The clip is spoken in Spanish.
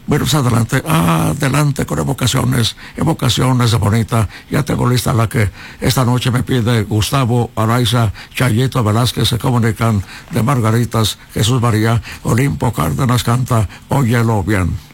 Bueno, pues adelante con evocaciones de bonita. Ya tengo lista la que esta noche me pide Gustavo, Araiza, Chayito Velázquez, se comunican de Margaritas, Jesús María, Olimpo Cárdenas canta Óyelo bien.